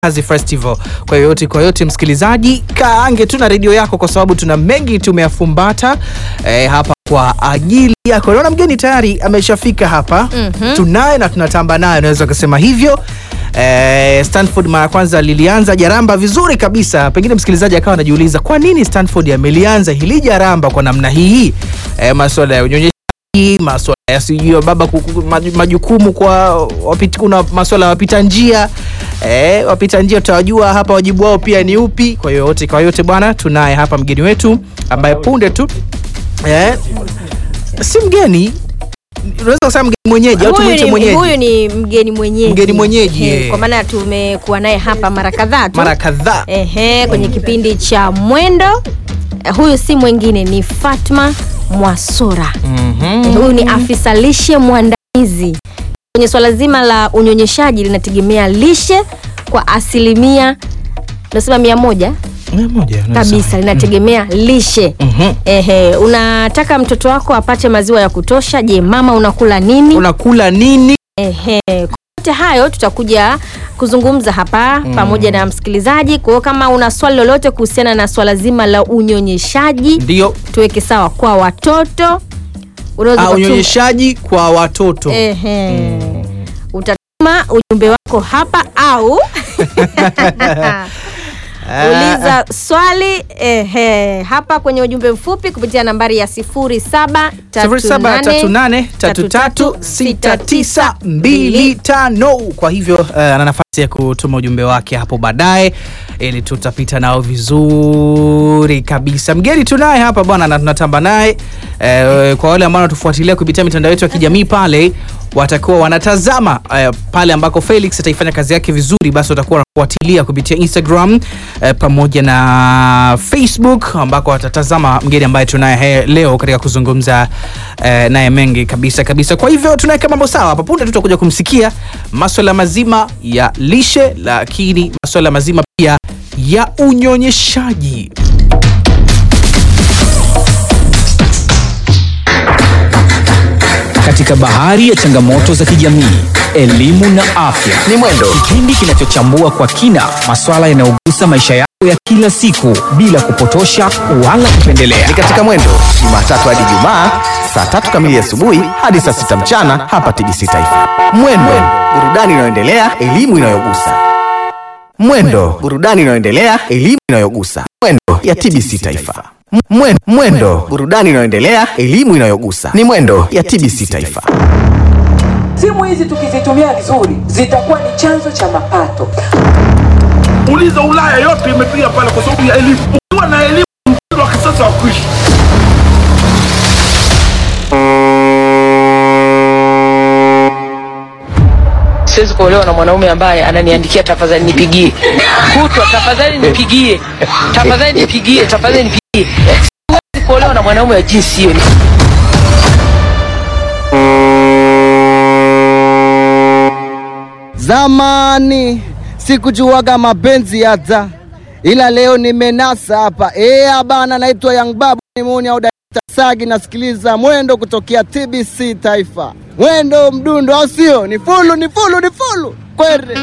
Mnazi Festival. Kwa yote msikilizaji, kaange tuna radio yako kwa sababu tuna mengi tumeyafumbata hapa kwa ajili yako. Naona mgeni tayari ameshafika hapa. Tunaye na tunatamba naye, naweza kusema hivyo. Stanford mara kwanza lilianza jaramba vizuri kabisa. Pengine msikilizaji akawa anajiuliza kwa nini Stanford amelianza hili jaramba kwa namna hii. Masuala ya unyonyeshaji, masuala ya sijui baba majukumu kwa kuna masuala ya wapita njia. Wapita njia tutajua hapa wajibu wao pia ni upi. Kwa yote bwana, tunaye hapa mgeni wetu ambaye punde tu si mgeni, unaweza kusema mgeni mwenyeji au tumuite mwenyeji. Huyu ni mgeni mwenyeji. Mgeni mwenyeji. Kwa maana tumekuwa naye hapa mara kadhaa tu. Mara kadhaa. Kwenye kipindi cha Mwendo. Huyu si mwingine ni Fatma Mwasora. Huyu ni afisa lishe mwandamizi. Kwenye swala zima la unyonyeshaji linategemea lishe kwa asilimia nasema 100 kabisa, linategemea lishe. Unataka mtoto wako apate maziwa ya kutosha, je, mama unakula nini? Kote hayo tutakuja kuzungumza hapa pamoja na msikilizaji. Kwa hiyo kama una swali lolote kuhusiana na swala zima la unyonyeshaji, ndio tuweke sawa kwa watoto. Unyonyeshaji kwa watoto. Utatuma ujumbe wako hapa au uliza swali hapa kwenye ujumbe mfupi kupitia nambari ya 0738336925. Kwa hivyo ana nafasi ya kutuma ujumbe wake hapo baadaye ili tutapita nao vizuri kabisa. Mgeni tunaye hapa bwana na tunatamba naye. Kwa wale ambao wanatufuatilia kupitia mitandao yetu ya kijamii pale, watakuwa wanatazama pale ambako Felix ataifanya kazi yake vizuri, basi watakuwa wanafuatilia kupitia Instagram pamoja na Facebook ambako watatazama mgeni ambaye tunaye leo katika kuzungumza naye mengi kabisa. Kwa hivyo tunaweka mambo sawa hapa. Punde tutakuja kumsikia masuala mazima ya lishe, lakini masuala mazima pia ya unyonyeshaji. Katika bahari ya changamoto za kijamii, elimu na afya, ni Mwendo, kipindi kinachochambua kwa kina masuala yanayogusa maisha yako ya kila siku bila kupotosha wala kupendelea. Ni katika Mwendo, Jumatatu hadi Ijumaa, saa 3 kamili asubuhi hadi saa 6 mchana hapa TBC Taifa. Mwendo, burudani inayoendelea, elimu inayogusa. Mwendo, burudani inayoendelea, elimu inayogusa. Mwendo ya TBC Taifa. Mwendo, burudani inayoendelea, elimu inayogusa. Ni Mwendo ya TBC Taifa. Simu hizi tukizitumia vizuri zitakuwa ni chanzo cha mapato. Uliza Ulaya yote imepiga pale kwa sababu ya elimu. Ukiwa na elimu, mtindo wa kisasa wa kuishi. Siwezi kuolewa na mwanaume ambaye ananiandikia tafadhali nipigie. Kutwa tafadhali nipigie. Tafadhali nipigie. Siwezi kuolewa na mwanaume wa jinsi hiyo. Zamani sikujuaga mapenzi hata, ila leo nimenasa hapa. Bana, naitwa Young Babu Nimuni au Sagi, nasikiliza Mwendo kutokea TBC Taifa. Mwendo mdundo, au sio? Ni fulu kwere.